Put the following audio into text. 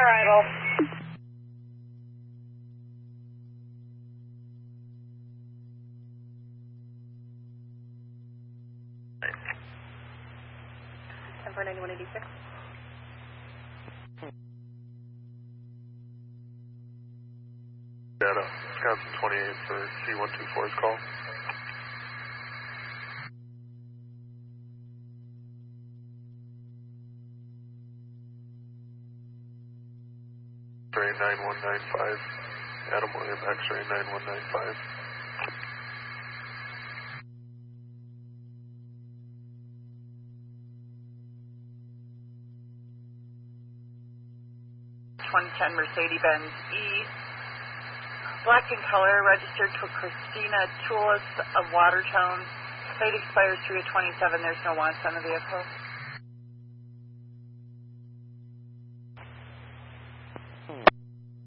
arrival. For 9186. Data, Wisconsin 28 for C124's call. X-ray 9195, Adam William, X-ray 9195. Mercedes-Benz E, black in color, registered to Christina Toulis of Watertown. Plate expires 3/27. There's no wants on the vehicle.